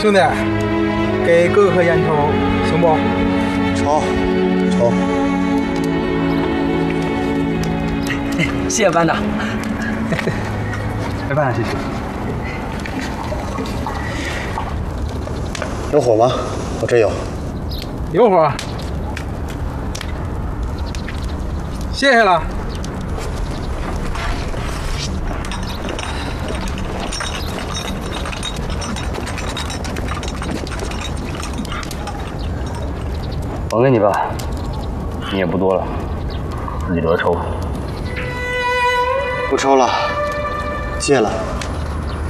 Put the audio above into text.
兄弟，给哥喝烟抽，行不？ 抽，抽。 谢谢班长。 没办法，谢谢。 有火吗？我这有。 有火。谢谢了。 还给你吧，你也不多了，自己留着抽吧。 不抽了，戒了。